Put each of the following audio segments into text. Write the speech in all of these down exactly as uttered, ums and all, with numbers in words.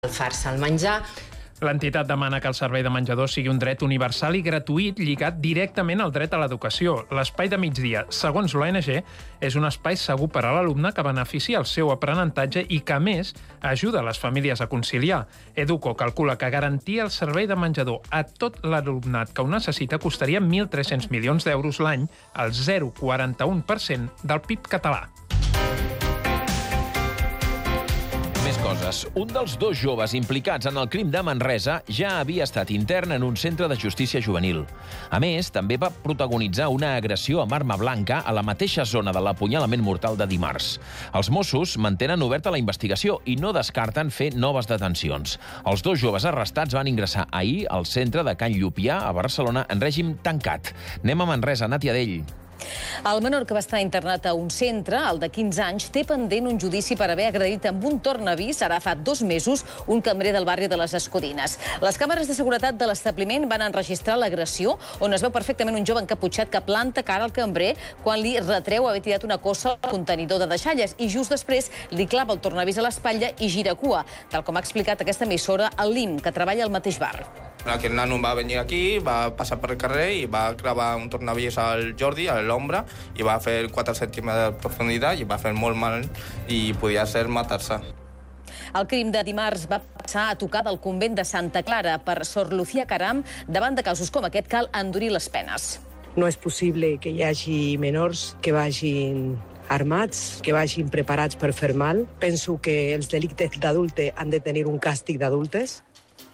Fer-se el menjar. L'entitat demana que el servei de menjador sigui un dret universal i gratuït lligat directament al dret a l'educació. L'espai de migdia, segons l'O N G, és un espai segur per a l'alumne que beneficia el seu aprenentatge i que, a més, ajuda les famílies a conciliar. Educo calcula que garantir el servei de menjador a tot l'alumnat que ho necessita costaria mil tres-cents milions d'euros l'any, el zero coma quaranta-u per cent del P I B català. Més coses. Un dels dos joves implicats en el crim de Manresa ja havia estat intern en un centre de justícia juvenil. A més, també va protagonitzar una agressió amb arma blanca a la mateixa zona de l'apunyalament mortal de dimarts. Els Mossos mantenen oberta la investigació i no descarten fer noves detencions. Els dos joves arrestats van ingressar ahir al centre de Can Llupià, a Barcelona, en règim tancat. Anem a Manresa, Nàtia Dell. El menor que va estar internat a un centre, el de quinze anys, té pendent un judici per haver agredit amb un tornavís, ara fa dos mesos, un cambrer del barri de les Escudines. Les càmeres de seguretat de l'establiment van enregistrar l'agressió, on es veu perfectament un jove encaputxat que planta cara al cambrer quan li retreu haver tirat una cossa al contenidor de deixalles i just després li clava el tornavís a l'espatlla i gira cua, tal com ha explicat aquesta emissora el Lim, que treballa al mateix bar. Aquest nano va venir aquí, va passar per el carrer i va clavar un tornavís al Jordi, a l'ombra, i va fer quatre centímetres de profunditat i va fer molt mal i podia ser matar-se. El crim de dimarts va passar a tocar del convent de Santa Clara. Per Sor Lucía Caram, davant de casos com aquest cal endurir les penes. No és possible que hi hagi menors que vagin armats, que vagin preparats per fer mal. Penso que els delictes d'adulte han de tenir un càstig d'adultes.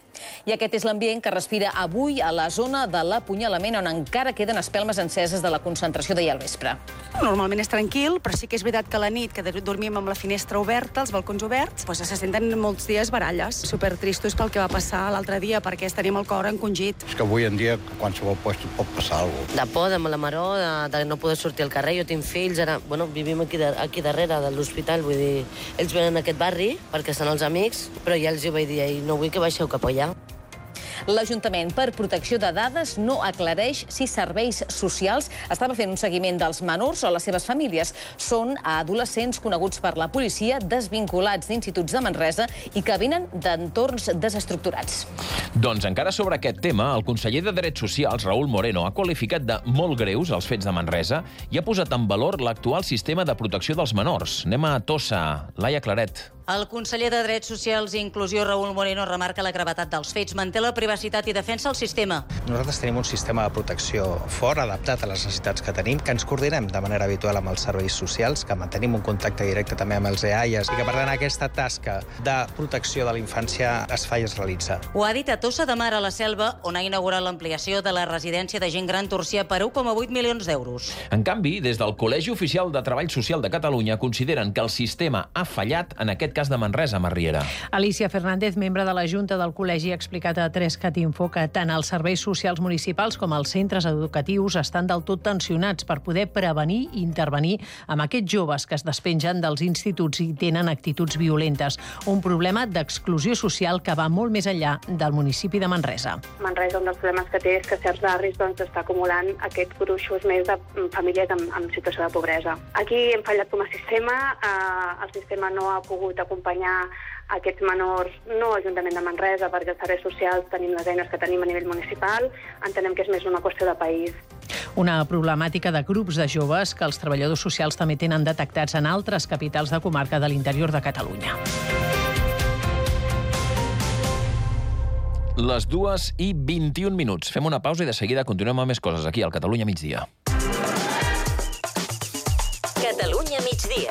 I aquest és l'ambient que respira avui a la zona de l'apunyalament, on encara queden espelmes enceses de la concentració d'ahir al vespre. Normalment és tranquil, però sí que és veritat que a la nit, que dormim amb la finestra oberta, els balcons oberts, doncs se senten molts dies baralles. Supertristos pel que va passar l'altre dia, perquè tenim el cor encongit. És que avui en dia a qualsevol lloc pot passar alguna cosa. De por, de mala maror, de, de no poder sortir al carrer. Jo tinc fills, ara, bueno, vivim aquí, de, aquí darrere de l'hospital, vull dir, ells venen a aquest barri perquè són els amics, però ja els hi vaig dir, i no vull que baixeu cap allà. L'Ajuntament, per protecció de dades, no aclareix si serveis socials estava fent un seguiment dels menors o les seves famílies. Són adolescents coneguts per la policia, desvinculats d'instituts de Manresa i que venen d'entorns desestructurats. Doncs encara sobre aquest tema, el conseller de Drets Socials, Raúl Moreno, ha qualificat de molt greus els fets de Manresa i ha posat en valor l'actual sistema de protecció dels menors. Anem a Tossa. Laia Claret. El conseller de Drets Socials i Inclusió, Raúl Moreno, remarca la gravetat dels fets, manté la privacitat i defensa el sistema. Nosaltres tenim un sistema de protecció fort, adaptat a les necessitats que tenim, que ens coordinem de manera habitual amb els serveis socials, que mantenim un contacte directe també amb els E A I Es i que, per tant, aquesta tasca de protecció de la infància es fa i es realitza. Ho ha dit a Tossa de Mar, a la Selva, on ha inaugurat l'ampliació de la residència de gent gran Torcia per un coma vuit milions d'euros. En canvi, des del Col·legi Oficial de Treball Social de Catalunya consideren que el sistema ha fallat en aquest cas de Manresa, Marriera. Alicia Fernández, membre de la Junta del Col·legi, ha explicat a tres cat info que tant els serveis socials municipals com els centres educatius estan del tot tensionats per poder prevenir i intervenir amb aquests joves que es despengen dels instituts i tenen actituds violentes. Un problema d'exclusió social que va molt més enllà del municipi de Manresa. Manresa, un dels problemes que té és que certs barris doncs, està acumulant aquests gruixos més de famílies en, en situació de pobresa. Aquí hem fallat com a sistema, eh, el sistema no ha pogut acompanyar aquests menors, no Ajuntament de Manresa, perquè els serveis socials tenim les eines que tenim a nivell municipal, entenem que és més una qüestió de país. Una problemàtica de grups de joves que els treballadors socials també tenen detectats en altres capitals de comarca de l'interior de Catalunya. Les dues i vint-i-un minuts. Fem una pausa i de seguida continuem amb més coses aquí al Catalunya Migdia. Catalunya Migdia.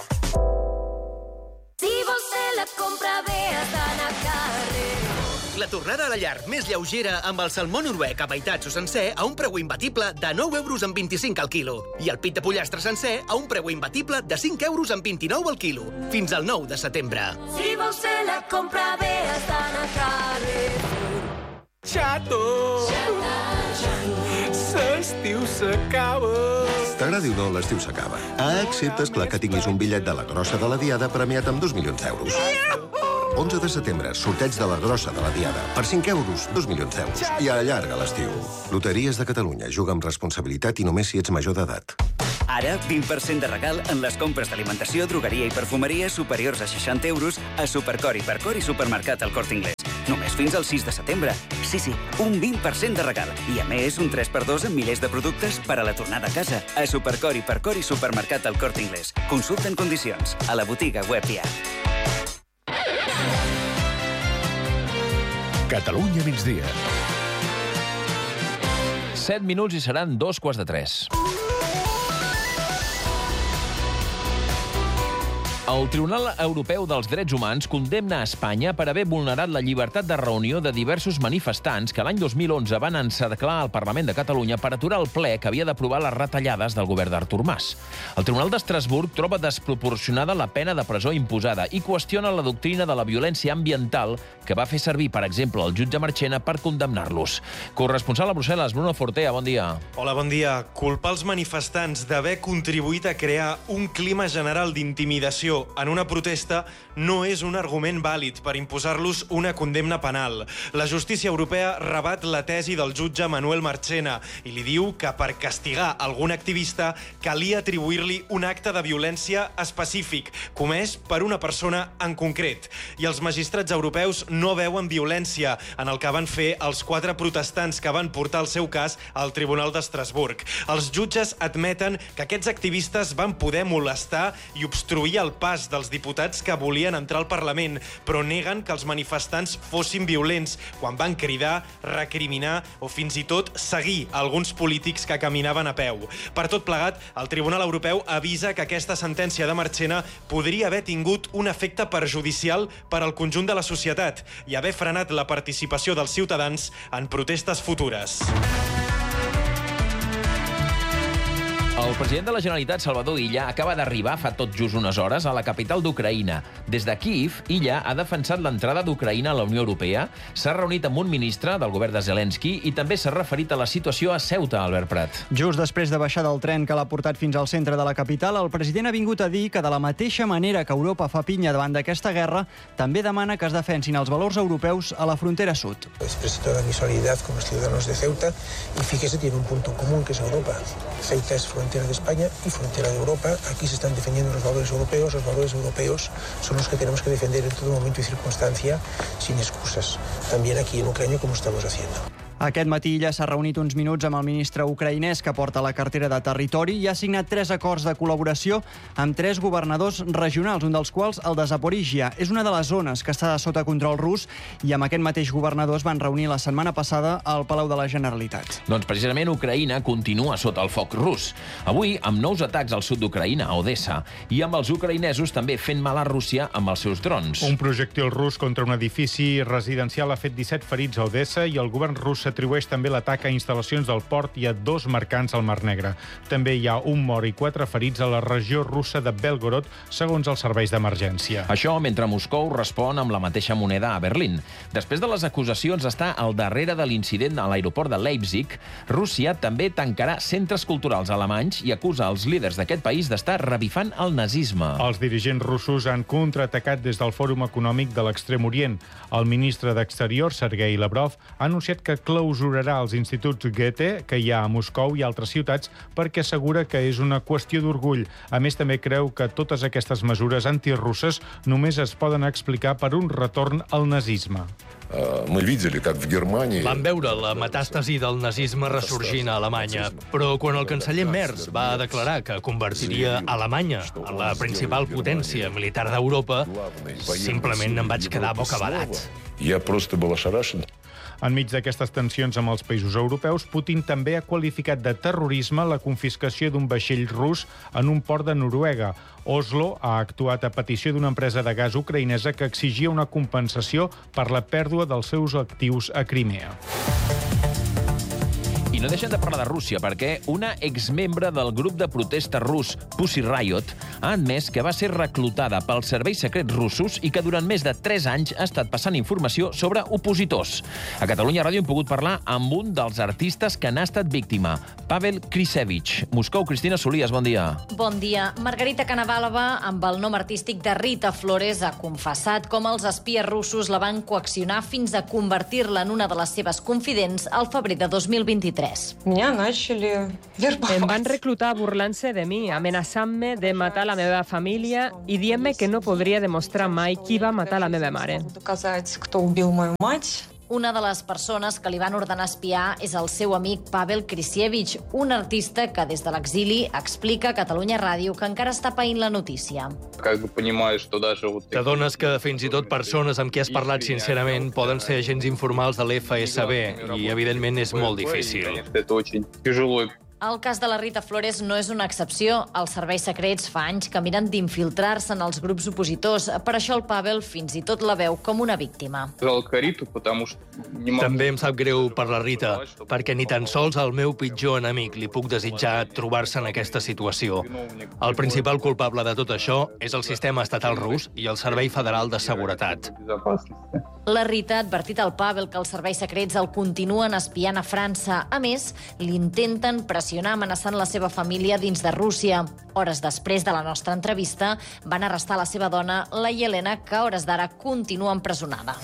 La tornada a la llar més lleugera amb el salmó noruec afaitat o sencer a un preu imbatible de nou euros amb vint-i-cinc al quilo. I el pit de pollastre sencer a un preu imbatible de cinc euros amb vint-i-nou al quilo. Fins al nou de setembre. Si vols fer la compra bé, has d'anar a Carrefour. Xato! L'estiu s'acaba! T'agradi o no, l'estiu s'acaba. Excepte, esclar, que tinguis un bitllet de la grossa de la Diada premiat amb dos milions d'euros. onze de setembre, sorteig de la grossa de la Diada. Per cinc euros, dos milions d'euros. I allarga l'estiu. Loteries de Catalunya. Juga amb responsabilitat i només si ets major d'edat. Ara, vint per cent de regal en les compres d'alimentació, drogueria i perfumeria superiors a seixanta euros a Supercor, Hipercor i Supermercat El Corte Inglés. Només fins al sis de setembre. Sí, sí, un vint per cent de regal. I a més, un tres per dos en milers de productes per a la tornada a casa. A Supercor, Hipercor i Supermercat El Corte Inglés. Consulta en condicions. A la botiga web i app. Catalunya migdia. Set minuts i seran dos quarts de tres. El Tribunal Europeu dels Drets Humans condemna a Espanya per haver vulnerat la llibertat de reunió de diversos manifestants que l'any dos mil onze van encerclar el Parlament de Catalunya per aturar el ple que havia d'aprovar les retallades del govern d'Artur Mas. El Tribunal d'Estrasburg troba desproporcionada la pena de presó imposada i qüestiona la doctrina de la violència ambiental que va fer servir, per exemple, el jutge Marchena per condemnar-los. Corresponsal a Brussel·les, Bruno Fortea, bon dia. Hola, bon dia. Culpar els manifestants d'haver contribuït a crear un clima general d'intimidació en una protesta no és un argument vàlid per imposar-los una condemna penal. La justícia europea rebat la tesi del jutge Manuel Marchena i li diu que per castigar algun activista calia atribuir-li un acte de violència específic, comès per una persona en concret. I els magistrats europeus no veuen violència en el que van fer els quatre protestants que van portar el seu cas al Tribunal d'Estrasburg. Els jutges admeten que aquests activistes van poder molestar i obstruir el pas dels diputats que volien entrar al Parlament, però neguen que els manifestants fossin violents quan van cridar, recriminar o fins i tot seguir alguns polítics que caminaven a peu. Per tot plegat, el Tribunal Europeu avisa que aquesta sentència de Marchena podria haver tingut un efecte perjudicial per al conjunt de la societat i haver frenat la participació dels ciutadans en protestes futures. El president de la Generalitat, Salvador Illa, acaba d'arribar fa tot just unes hores a la capital d'Ucraïna. Des de Kíev, Illa ha defensat l'entrada d'Ucraïna a la Unió Europea, s'ha reunit amb un ministre del govern de Zelensky i també s'ha referit a la situació a Ceuta, Albert Prat. Just després de baixar del tren que l'ha portat fins al centre de la capital, el president ha vingut a dir que de la mateixa manera que Europa fa pinya davant d'aquesta guerra, també demana que es defensin els valors europeus a la frontera sud. Expreso toda mi solidaridad con los ciudadanos de Ceuta y fíjese, tiene un punto común que es Europa. Ceuta es frontera de España y frontera de Europa. Aquí se están defendiendo los valores europeos. Los valores europeos son los que tenemos que defender en todo momento y circunstancia sin excusas. También aquí en Ucrania, como estamos haciendo. Aquest matí ja s'ha reunit uns minuts amb el ministre ucraïnès que porta la cartera de territori i ha signat tres acords de col·laboració amb tres governadors regionals, un dels quals el de Zaporígia. És una de les zones que està sota control rus i amb aquest mateix governador es van reunir la setmana passada al Palau de la Generalitat. Doncs precisament Ucraïna continua sota el foc rus. Avui, amb nous atacs al sud d'Ucraïna, a Odessa, i amb els ucraïnesos també fent mal a Rússia amb els seus drons. Un projectil rus contra un edifici residencial ha fet disset ferits a Odessa i el govern rus s'atribueix també l'atac a instal·lacions del port i a dos mercants al Mar Negre. També hi ha un mort i quatre ferits a la regió russa de Belgorod, segons els serveis d'emergència. Això mentre Moscou respon amb la mateixa moneda a Berlín. Després de les acusacions d'estar al darrere de l'incident a l'aeroport de Leipzig, Rússia també tancarà centres culturals alemanys i acusa els líders d'aquest país d'estar revifant el nazisme. Els dirigents russos han contraatacat des del Fòrum Econòmic de l'Extrem Orient. El ministre d'Exterior, Sergei Lavrov, ha anunciat que clausurarà els instituts Goethe que hi ha a Moscou i altres ciutats perquè assegura que és una qüestió d'orgull. A més, també creu que totes aquestes mesures antirusses només es poden explicar per un retorn al nazisme. Vam veure la metàstasi del nazisme ressorgint a Alemanya, però quan el canceller Merz va declarar que convertiria Alemanya en la principal potència militar d'Europa, simplement em vaig quedar bocabadat. Enmig d'aquestes tensions amb els països europeus, Putin també ha qualificat de terrorisme la confiscació d'un vaixell rus en un port de Noruega. Oslo ha actuat a petició d'una empresa de gas ucraïnesa que exigia una compensació per la pèrdua dels seus actius a Crimea. I no deixem de parlar de Rússia, perquè una exmembre del grup de protesta rus Pussy Riot ha admès que va ser reclutada pels serveis secrets russos i que durant més de tres anys ha estat passant informació sobre opositors. A Catalunya Ràdio hem pogut parlar amb un dels artistes que n'ha estat víctima, Pavel Krisevich. Moscou, Cristina Solies, bon dia. Bon dia. Margarita Canavalova, amb el nom artístic de Rita Flores, ha confessat com els espies russos la van coaccionar fins a convertir-la en una de les seves confidents al febrer de dos mil vint-i-tres. tres. Em van reclutar burlant-se de mi, amenaçant-me de matar la meva família i dient-me que no podria demostrar mai qui va matar la meva mare. Una de les persones que li van ordenar espiar és el seu amic Pavel Krisievich, un artista que des de l'exili explica a Catalunya Ràdio que encara està paint la notícia. T'adones que fins i tot persones amb qui has parlat sincerament poden ser agents informals de l'F S B i, evidentment, és molt difícil. El cas de la Rita Flores no és una excepció. Els serveis secrets fa anys que miren d'infiltrar-se en els grups opositors. Per això el Pavel fins i tot la veu com una víctima. També em sap greu per la Rita, perquè ni tan sols al meu pitjor enemic li puc desitjar trobar-se en aquesta situació. El principal culpable de tot això és el sistema estatal rus i el Servei Federal de Seguretat. La Rita ha advertit al Pavel que els serveis secrets el continuen espiant a França. A més, l'intenten pressionar amenaçant la seva família dins de Rússia. Hores després de la nostra entrevista, van arrestar la seva dona, la Yelena, que a hores d'ara continua empresonada.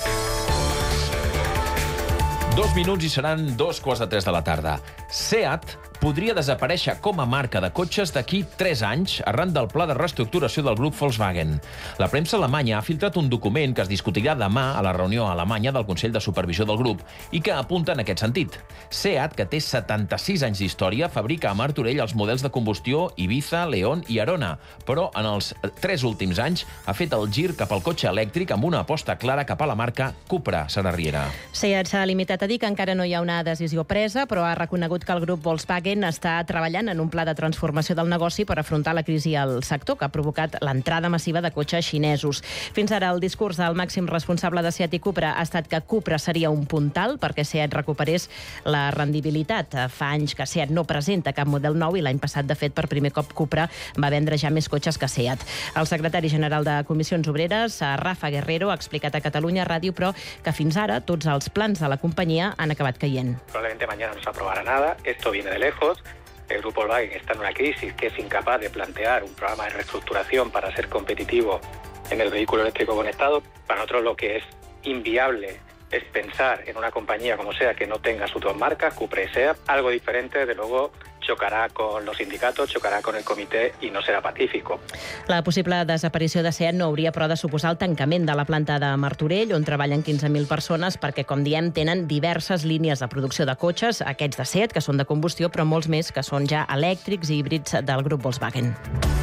Dos minuts i seran dos quarts de tres de la tarda. SEAT podria desaparèixer com a marca de cotxes d'aquí tres anys arran del pla de reestructuració del grup Volkswagen. La premsa alemanya ha filtrat un document que es discutirà demà a la reunió a Alemanya del Consell de Supervisió del grup i que apunta en aquest sentit. SEAT, que té setanta-sis anys d'història, fabrica a Martorell els models de combustió Ibiza, León i Arona, però en els tres últims anys ha fet el gir cap al cotxe elèctric amb una aposta clara cap a la marca Cupra, Sara Riera. SEAT s'ha limitat a dir que encara no hi ha una decisió presa, però ha reconegut que el grup Volkswagen està treballant en un pla de transformació del negoci per afrontar la crisi al sector, que ha provocat l'entrada massiva de cotxes xinesos. Fins ara, el discurs del màxim responsable de SEAT i Cupra ha estat que Cupra seria un puntal perquè SEAT recuperés la rendibilitat. Fa anys que SEAT no presenta cap model nou i l'any passat, de fet, per primer cop Cupra va vendre ja més cotxes que SEAT. El secretari general de Comissions Obreres, Rafa Guerrero, ha explicat a Catalunya Ràdio, però que fins ara tots els plans de la companyia han acabat caient. Probablemente mañana no se aprobará nada. Esto viene de lejos. El grupo Volkswagen está en una crisis que es incapaz de plantear un programa de reestructuración para ser competitivo en el vehículo eléctrico conectado. Para nosotros lo que es inviable es pensar en una compañía como SEAT que no tenga sus dos marcas, Cupra y SEAT. Algo diferente, desde luego, chocarà con los sindicatos, chocarà con el comitè i no serà pacífico. La possible desaparició de SEAT no hauria, però, de suposar el tancament de la planta de Martorell, on treballen quinze mil persones, perquè, com diem, tenen diverses línies de producció de cotxes, aquests de SEAT, que són de combustió, però molts més que són ja elèctrics i híbrids del grup Volkswagen.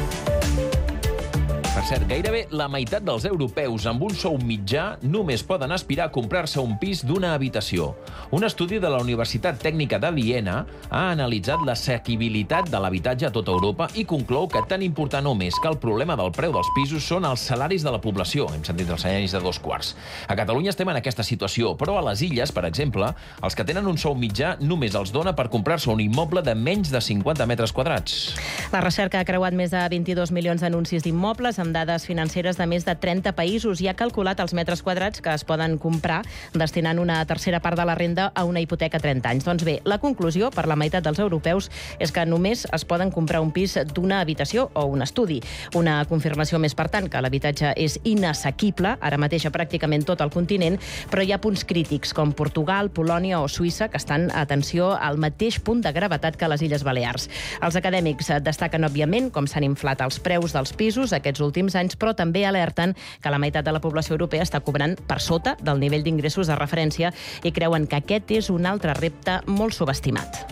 Per cert, gairebé la meitat dels europeus amb un sou mitjà només poden aspirar a comprar-se un pis d'una habitació. Un estudi de la Universitat Tècnica de Viena ha analitzat l'assequibilitat de l'habitatge a tota Europa i conclou que tan important o més que el problema del preu dels pisos són els salaris de la població. Hem sentit els salaris de dos quarts. A Catalunya estem en aquesta situació, però a les Illes, per exemple, els que tenen un sou mitjà només els dona per comprar-se un immoble de menys de cinquanta metres quadrats. La recerca ha creuat més de vint-i-dos milions d'anuncis d'immobles amb dades financeres de més de trenta països i ha calculat els metres quadrats que es poden comprar destinant una tercera part de la renda a una hipoteca a trenta anys. Doncs bé, la conclusió per la meitat dels europeus és que només es poden comprar un pis d'una habitació o un estudi. Una confirmació més, per tant, que l'habitatge és inassequible, ara mateix a pràcticament tot el continent, però hi ha punts crítics com Portugal, Polònia o Suïssa que estan, atenció, al mateix punt de gravetat que les Illes Balears. Els acadèmics destaquen, òbviament, com s'han inflat els preus dels pisos aquests últims anys, però també alerten que la meitat de la població europea està cobrant per sota del nivell d'ingressos de referència i creuen que aquest és un altre repte molt subestimat.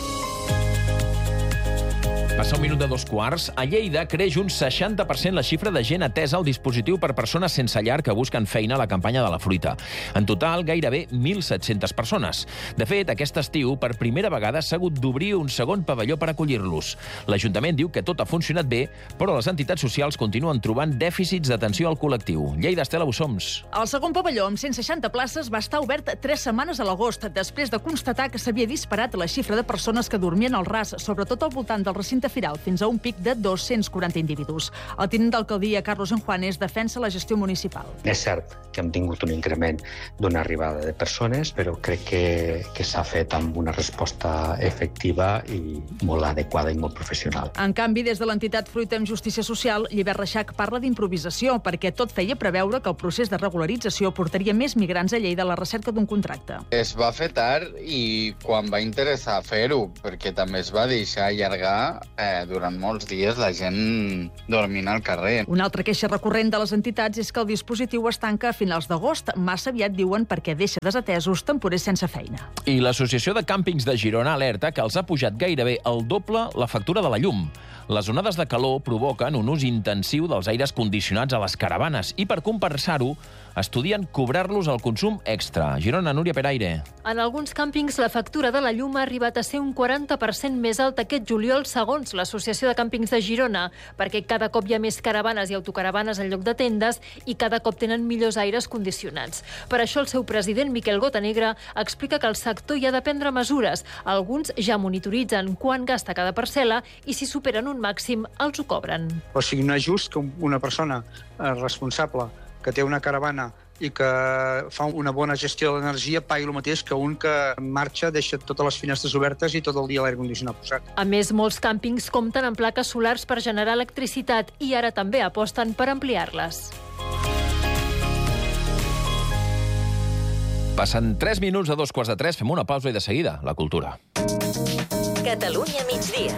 Passa un minut de dos quarts. A Lleida creix un seixanta per cent la xifra de gent atesa al dispositiu per persones sense llar que busquen feina a la campanya de la fruita. En total, gairebé mil set-centes persones. De fet, aquest estiu, per primera vegada, s'ha hagut d'obrir un segon pavelló per acollir-los. L'Ajuntament diu que tot ha funcionat bé, però les entitats socials continuen trobant dèficits d'atenció al col·lectiu. Lleida, Estela Bussoms. El segon pavelló, amb cent seixanta places, va estar obert tres setmanes a l'agost, després de constatar que s'havia disparat la xifra de persones que dormien al ras, sobretot al voltant del recinte Firal, fins a un pic de dos-cents quaranta individus. El tinent d'alcaldia, Carlos Enjuanes, defensa la gestió municipal. És cert que hem tingut un increment d'una arribada de persones, però crec que, que s'ha fet amb una resposta efectiva i molt adequada i molt professional. En canvi, des de l'entitat Fruita amb Justícia Social, Llibert Reixac parla d'improvisació, perquè tot feia preveure que el procés de regularització portaria més migrants a Lleida a la recerca d'un contracte. Es va fer tard i quan va interessar fer-ho, perquè també es va deixar allargar eh, durant molts dies la gent dormint al carrer. Una altra queixa recurrent de les entitats és que el dispositiu es tanca a finals d'agost. Massa aviat, diuen, perquè deixa desatesos temporers sense feina. I l'Associació de Càmpings de Girona alerta que els ha pujat gairebé el doble la factura de la llum. Les onades de calor provoquen un ús intensiu dels aires condicionats a les caravanes i, per compensar-ho, estudien cobrar-los el consum extra. Girona, Núria Peraire. En alguns càmpings, la factura de la llum ha arribat a ser un quaranta per cent més alta aquest juliol, segons l'Associació de Càmpings de Girona, perquè cada cop hi ha més caravanes i autocaravanes en lloc de tendes i cada cop tenen millors aires condicionats. Per això el seu president, Miquel Gotanegra, explica que el sector hi ha de prendre mesures. Alguns ja monitoritzen quan gasta cada parcel·la i si superen un màxim els ho cobren. O sigui, no és just que una persona responsable que té una caravana i que fa una bona gestió de l'energia pagui el mateix que un que marxa, deixa totes les finestres obertes i tot el dia l'aire condicionat posat. A més, molts càmpings compten amb plaques solars per generar electricitat i ara també aposten per ampliar-les. Passen tres minuts a dos quarts de tres, fem una pausa i de seguida, la cultura. Catalunya migdia.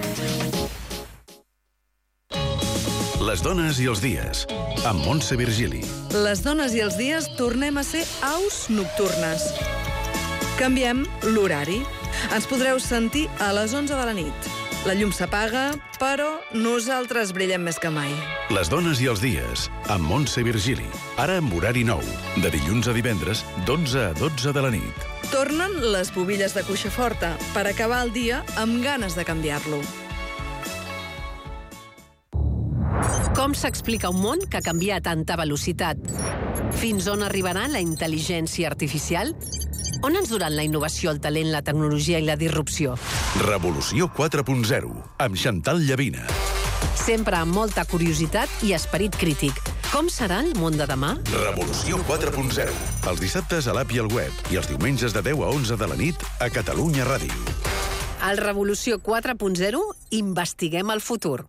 Les dones i els dies, amb Montse Virgili. Les dones i els dies tornem a ser aus nocturnes. Canviem l'horari. Ens podreu sentir a les onze de la nit. La llum s'apaga, però nosaltres brillem més que mai. Les dones i els dies, amb Montse Virgili. Ara amb horari nou, de dilluns a divendres, d'onze a dotze de la nit. Tornen les bobilles de cuixa forta, per acabar el dia amb ganes de canviar-lo. Com s'explica un món que canvia a tanta velocitat? Fins on arribarà la intel·ligència artificial? On ens duran la innovació, el talent, la tecnologia i la disrupció? Revolució quatre punt zero, amb Chantal Llavina. Sempre amb molta curiositat i esperit crític. Com serà el món de demà? Revolució quatre punt zero, els dissabtes a l'app i al web i els diumenges de deu a onze de la nit a Catalunya Ràdio. Al Revolució quatre punt zero investiguem el futur.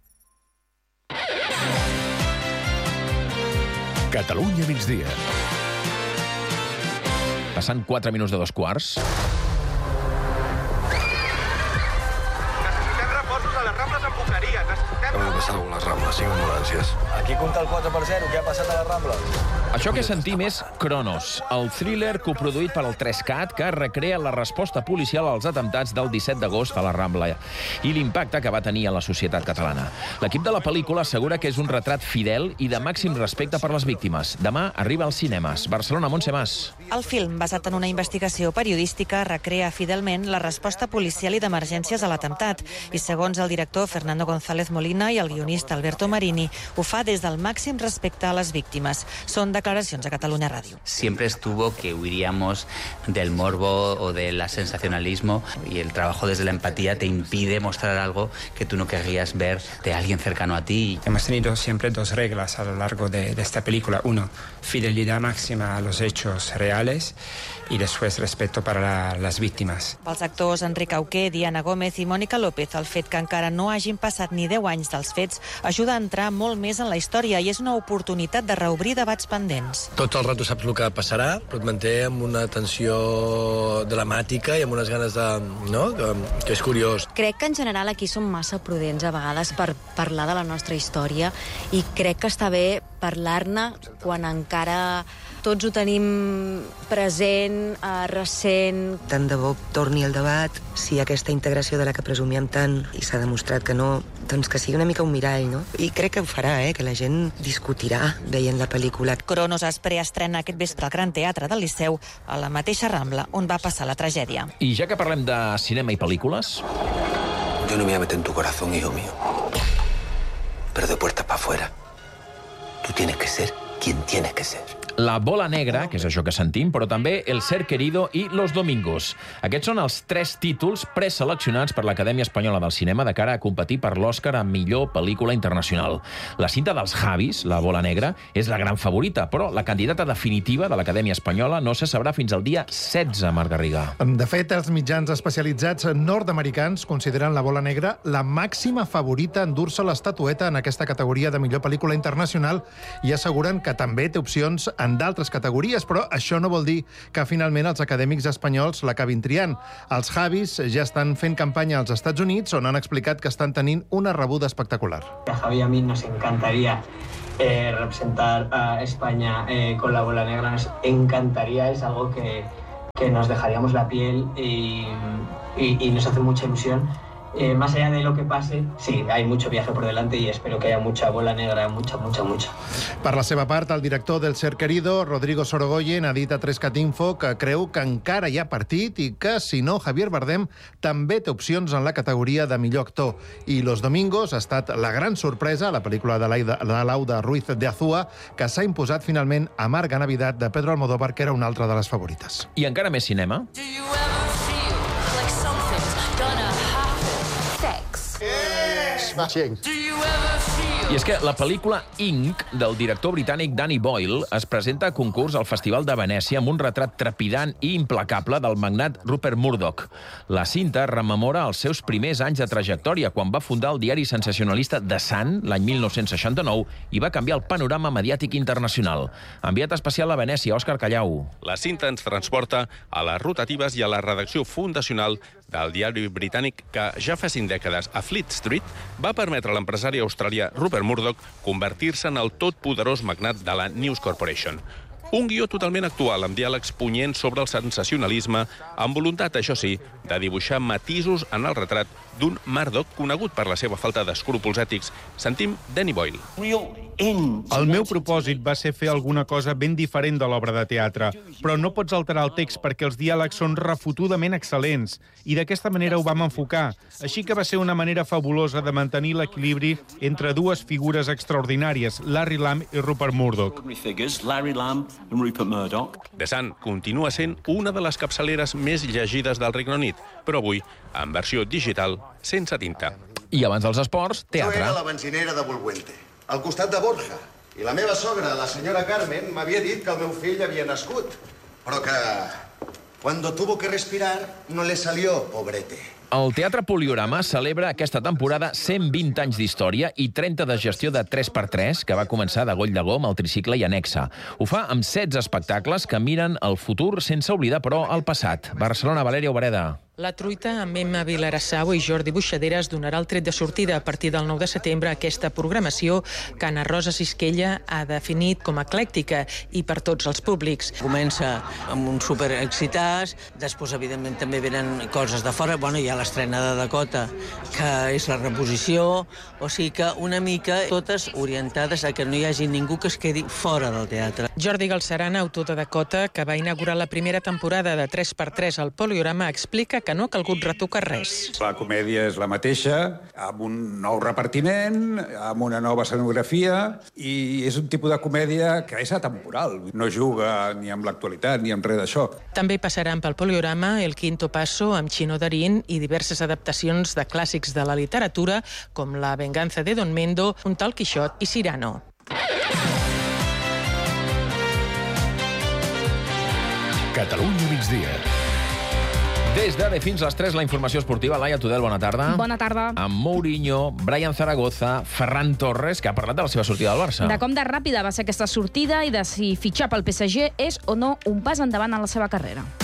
Catalunya migdia. Passant quatre minuts de dos quarts. Necessitem reforços a les Rambles amb Boqueria. Necessitem... Què ha passat amb les Rambles? Cinc ambulàncies. Aquí compta el quatre per zero. Què ha passat a les Rambles? Això que sentim és Cronos, el thriller coproduït per el Trescat que recrea la resposta policial als atemptats del disset d'agost a la Rambla i l'impacte que va tenir a la societat catalana. L'equip de la pel·lícula assegura que és un retrat fidel i de màxim respecte per les víctimes. Demà arriba als cinemes. Barcelona, Montse Mas. El film, basat en una investigació periodística, recrea fidelment la resposta policial i d'emergències a l'atemptat. I segons el director Fernando González Molina i el guionista Alberto Marini, ho fa des del màxim respecte a les víctimes. Són declaracions a Catalunya Ràdio. Siempre estuvo que huiríamos del morbo o del sensacionalismo y el trabajo desde la empatía te impide mostrar algo que tú no querrías ver de alguien cercano a ti. Hemos tenido siempre dos reglas a lo largo de, de esta película. Uno, fidelidad máxima a los hechos reales y después respeto para la, las víctimes. Pels actors Enric Auqué, Diana Gómez i Mònica López, el fet que encara no hagin passat ni deu anys dels fets ajuda a entrar molt més en la història i és una oportunitat de reobrir debats pendents. Tot el rato saps el que passarà, però et manté amb una tensió dramàtica i amb unes ganes de... no? Que és curiós. Crec que en general aquí som massa prudents a vegades per parlar de la nostra història i crec que està bé parlar-ne quan encara tots ho tenim present, eh, recent. Tant de bo torni el debat, si aquesta integració de la que presumíem tant i s'ha demostrat que no, doncs que sigui una mica un mirall, no? I crec que ho farà, eh? Que la gent discutirà veient la pel·lícula. Cronos es preestrena aquest vespre al Gran Teatre del Liceu, a la mateixa Rambla on va passar la tragèdia. I ja que parlem de cinema i pel·lícules... Yo no me voy a meter en tu corazón, hijo mío. Pero de puertas para afuera. Tú tienes que ser quien tienes que ser. La bola negra, que és això que sentim, però també El ser querido i Los domingos. Aquests són els tres títols preseleccionats per l'Acadèmia Espanyola del Cinema de cara a competir per l'Oscar a millor pel·lícula internacional. La cinta dels Javis, La bola negra, és la gran favorita, però la candidata definitiva de l'Acadèmia Espanyola no se sabrà fins al dia setze, Marc Garriga. De fet, els mitjans especialitzats nord-americans consideren La bola negra la màxima favorita a endur-se l'estatueta en aquesta categoria de millor pel·lícula internacional i asseguren que també té opcions en d'altres categories, però això no vol dir que finalment els acadèmics espanyols l'acabin triant. Els Javis ja estan fent campanya als Estats Units, on han explicat que estan tenint una rebuda espectacular. A Javi y a mí nos encantaría eh, representar a España eh, con La bola negra, nos encantaría, es algo que, que nos dejaríamos la piel y, y, y nos hace mucha ilusión. Eh, más allá de lo que pase, sí, hay mucho viaje por delante y espero que haya mucha bola negra, mucha, mucha, mucha. Per la seva part, el director del Ser querido, Rodrigo Sorogoyen, ha dit a tres cat info que creu que encara hi ha partit i que, si no, Javier Bardem també té opcions en la categoria de millor actor. I Los domingos ha estat la gran sorpresa, la pel·lícula de Lauda Ruiz de Azúa, que s'ha imposat finalment a Amarga Navidad de Pedro Almodóvar, que era una altra de les favorites. I encara més cinema. I és que la pel·lícula Ink, del director britànic Danny Boyle, es presenta a concurs al Festival de Venècia amb un retrat trepidant i implacable del magnat Rupert Murdoch. La cinta rememora els seus primers anys de trajectòria, quan va fundar el diari sensacionalista The Sun, l'any mil nou-cents seixanta-nou, i va canviar el panorama mediàtic internacional. Enviat especial a Venècia, Òscar Callau. La cinta ens transporta a les rotatives i a la redacció fundacional del diari britànic que ja fa cinc dècades a Fleet Street va permetre a l'empresari australià Rupert Murdoch convertir-se en el totpoderós magnat de la News Corporation. Un guió totalment actual, amb diàlegs punyents sobre el sensacionalisme, amb voluntat, això sí, de dibuixar matisos en el retrat d'un Murdoch conegut per la seva falta d'escrúpols ètics. Sentim Danny Boyle. El meu propòsit va ser fer alguna cosa ben diferent de l'obra de teatre, però no pots alterar el text perquè els diàlegs són refotudament excel·lents, i d'aquesta manera ho vam enfocar. Així que va ser una manera fabulosa de mantenir l'equilibri entre dues figures extraordinàries, Larry Lamb i Rupert Murdoch. The Sun continua sent una de les capçaleres més llegides del Regne Unit, però avui en versió digital, sense tinta. I abans dels esports, teatre. Jo era la benzinera de Bulbuente, al costat de Borja. I la meva sogra, la senyora Carmen, m'havia dit que el meu fill havia nascut. Però que, cuando tuvo que respirar, no le salió, pobrete. El Teatre Poliorama celebra aquesta temporada cent vint anys d'història i trenta de gestió de tres per tres, que va començar de Goll de Gom, el tricicle i Anexa. Ho fa amb setze espectacles que miren el futur sense oblidar, però, el passat. Barcelona, Valèria Obereda. La truita amb Emma Vilarassau i Jordi Buixaderes donarà el tret de sortida a partir del nou de setembre a aquesta programació que Anna Rosa Sisquella ha definit com eclèctica i per tots els públics. Comença amb un super excitàs, després, evidentment, també venen coses de fora. Bueno, hi ha l'estrena de Dakota, que és la reposició, o sigui que una mica totes orientades a que no hi hagi ningú que es quedi fora del teatre. Jordi Galceran, autor de Dakota, que va inaugurar la primera temporada de tres per tres al Poliorama, explica que no ha calgut retocar res. La comèdia és la mateixa, amb un nou repartiment, amb una nova escenografia, i és un tipus de comèdia que és atemporal. No juga ni amb l'actualitat ni amb res d'això. També passaran pel Poliorama El quinto paso amb Chino Darín i diverses adaptacions de clàssics de la literatura com La venganza de Don Mendo, Un tal Quixot i Cyrano. Catalunya migdia. Des d'ara fins a les tres, la informació esportiva. Laia Tudel, bona tarda. Bona tarda. Amb Mourinho, Brian Zaragoza, Ferran Torres, que ha parlat de la seva sortida del Barça. De com de ràpida va ser aquesta sortida i de si fitxar pel P S G és o no un pas endavant en la seva carrera.